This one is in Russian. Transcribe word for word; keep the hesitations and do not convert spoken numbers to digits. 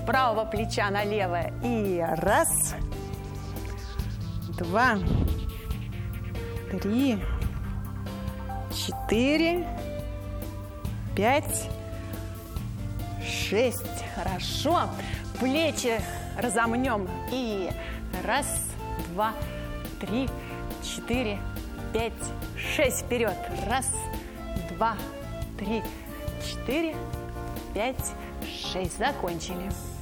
правого плеча на левое. И раз, два, три, четыре, пять, шесть. Хорошо. Плечи разомнем. И раз, два, три, четыре, пять, шесть. Вперед. Раз, два, три, четыре, пять, шесть. Закончили.